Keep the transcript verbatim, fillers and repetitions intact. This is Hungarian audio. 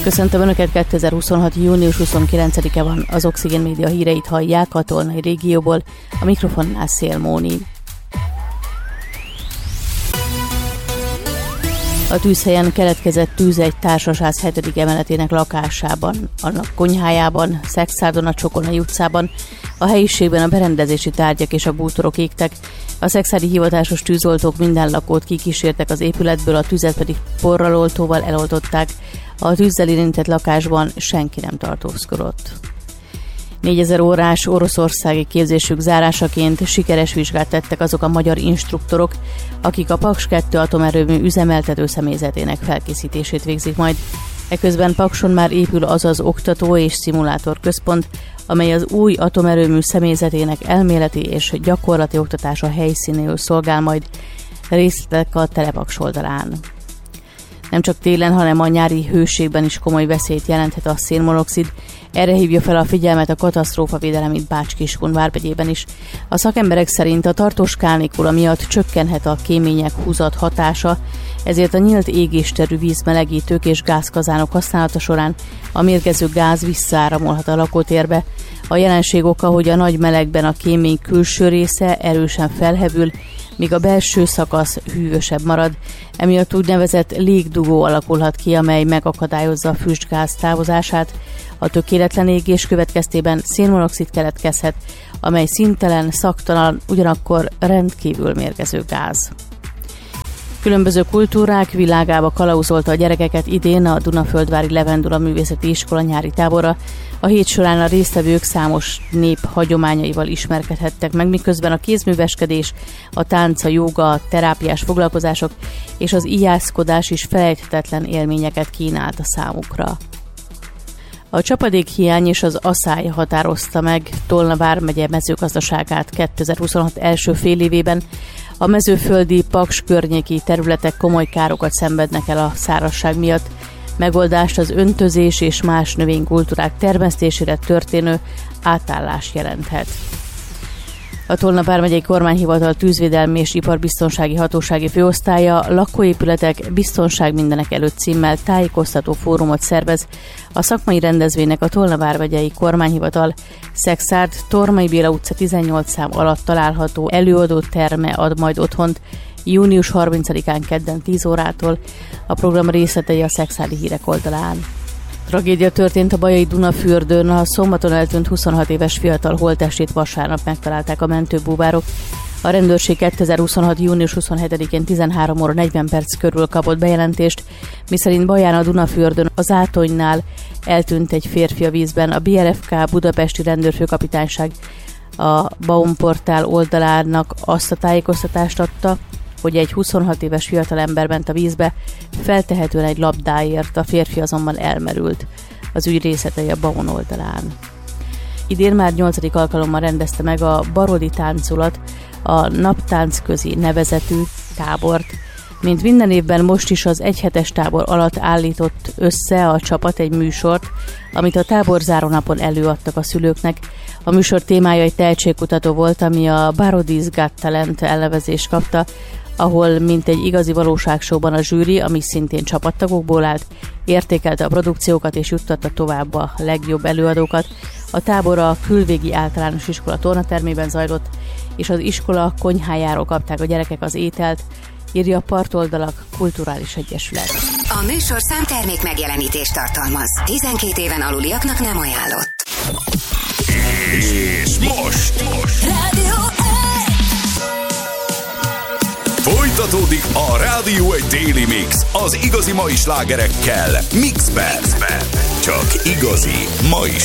Köszöntöm Önöket, kétezer-huszonhat. június huszonkilencedike van, az Oxigén Média híreit hallják a Tolnai régióból, a mikrofonnál Szél Móni. A tűzhelyen keletkezett tűz egy társasház hetedik emeletének lakásában, annak konyhájában, Szexárdon a Csokonai utcában, a helyiségben a berendezési tárgyak és a bútorok égtek, a szexárdi hivatásos tűzoltók minden lakót kikísértek az épületből, a tüzet pedig porraloltóval eloltották, a tűzzel érintett lakásban senki nem tartózkodott. négyezer órás oroszországi képzésük zárásaként sikeres vizsgát tettek azok a magyar instruktorok, akik a Paks kettő atomerőmű üzemeltető személyzetének felkészítését végzik majd. Eközben Pakson már épül az az oktató és szimulátor központ, amely az új atomerőmű személyzetének elméleti és gyakorlati oktatása helyszínéül szolgál majd, részletek a Telepaks oldalán. Nem csak télen, hanem a nyári hőségben is komoly veszélyt jelenthet a szénmonoxid. Erre hívja fel a figyelmet a katasztrófavédelem itt Bács-Kiskun vármegyében is. A szakemberek szerint a tartós kánikula miatt csökkenhet a kémények húzat hatása, ezért a nyílt égésterű vízmelegítők és gázkazánok használata során a mérgező gáz visszaáramolhat a lakótérbe. A jelenség oka, hogy a nagy melegben a kémény külső része erősen felhevül, míg a belső szakasz hűvösebb marad, emiatt úgynevezett légdugó alakulhat ki, amely megakadályozza a füstgáz távozását. A tökéletlen égés következtében szénmonoxid keletkezhet, amely színtelen, szaktalan, ugyanakkor rendkívül mérgező gáz. Különböző kultúrák világába kalauzolta a gyerekeket idén a Dunaföldvári Levendula Művészeti Iskola nyári tábora. A hét során a résztvevők számos nép hagyományaival ismerkedhettek meg, miközben a kézműveskedés, a tánc, a jóga, a terápiás foglalkozások és az ijászkodás is felejthetetlen élményeket kínált a számukra. A csapadékhiány és az aszály határozta meg Tolna vármegye mezőgazdaságát kétezer-huszonhat első fél évében. A mezőföldi Paks környéki területek komoly károkat szenvednek el a szárazság miatt. Megoldást az öntözés és más növénykultúrák termesztésére történő átállás jelenthet. A Tolna vármegyei kormányhivatal tűzvédelmi és iparbiztonsági hatósági főosztálya lakóépületek biztonság mindenek előtt címmel tájékoztató fórumot szervez. A szakmai rendezvénynek a Tolna vármegyei kormányhivatal Szexárd Tormai Béla utca tizennyolc szám alatt található előadó terme ad majd otthont június harmincadikán kedden tíz órától. A program részletei a szexárdi hírek oldalán. Tragédia történt a Bajai Dunafürdőn, a szombaton eltűnt huszonhat éves fiatal holttestét vasárnap megtalálták a mentőbúvárok. A rendőrség kétezer-huszonhat. június huszonhetedikén tizenhárom óra negyven perc körül kapott bejelentést, miszerint Baján a Dunafürdőn az Átonynál eltűnt egy férfi a vízben. A bé er ef ká budapesti rendőrfőkapitányság a Baumportál oldalának azt a tájékoztatást adta, hogy egy huszonhat éves fiatalember ment a vízbe, feltehetően egy labdáért, a férfi azonban elmerült. Az ügy részletei a Baum oldalán. Idén már nyolcadik alkalommal rendezte meg a Barodi Táncolat, a Naptáncközi nevezetű tábort. Mint minden évben most is az egyhetes tábor alatt állított össze a csapat egy műsort, amit a tábor zárónapon előadtak a szülőknek. A műsor témája egy tehetségkutató volt, ami a Barodi's Got Talent elnevezést kapta, ahol mint egy igazi valóságsóban a zsűri, ami szintén csapattagokból állt, értékelte a produkciókat és juttatta tovább a legjobb előadókat. A tábor a Külvégi Általános Iskola tornatermében zajlott, és az iskola konyhájáról kapták a gyerekek az ételt, írja a Partoldalak Kulturális Egyesület. A műsorszám termék megjelenítést tartalmaz. tizenkét éven aluliaknak nem ajánlott. És most! most. Rádió Folytatódik a Rádió egy Daily Mix az igazi mai slágerekkel. Mixben. Csak igazi mai